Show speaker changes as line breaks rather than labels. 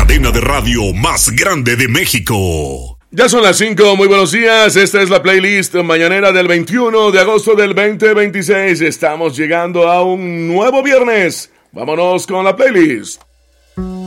cadena de radio más grande de México.
Ya son las 5, muy buenos días. Esta es la playlist mañanera del 21 de agosto del 2026. Estamos llegando a un nuevo viernes. Vámonos con la playlist.